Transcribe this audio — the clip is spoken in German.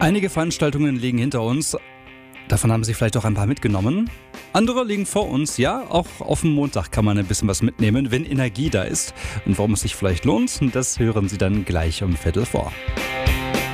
Einige Veranstaltungen liegen hinter uns. Davon haben Sie vielleicht auch ein paar mitgenommen. Andere liegen vor uns. Ja, auch auf dem Montag kann man ein bisschen was mitnehmen, wenn Energie da ist. Und warum es sich vielleicht lohnt, das hören Sie dann gleich um 15:15.